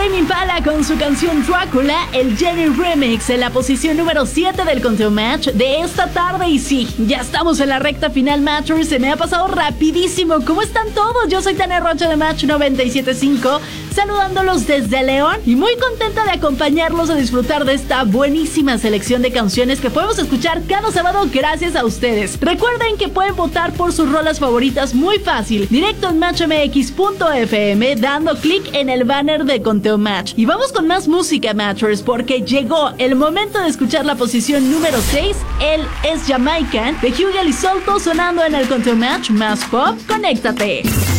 Tame Impala con su canción Drácula, el Jenny Remix en la posición número 7 del Conteo Match de esta tarde. Y sí, ya estamos en la recta final, Matchers. Se me ha pasado rapidísimo. ¿Cómo están todos? Yo soy Tania Rocha de Match 97.5, saludándolos desde León y muy contenta de acompañarlos a disfrutar de esta buenísima selección de canciones que podemos escuchar cada sábado gracias a ustedes. Recuerden que pueden votar por sus rolas favoritas muy fácil, directo en matchmx.fm, dando clic en el banner de Conteo Match. Y vamos con más música, Matchers, porque llegó el momento de escuchar la posición número 6. Él es Jamaican, de Hugel y Solto, sonando en el Conteo Match más pop. Conéctate.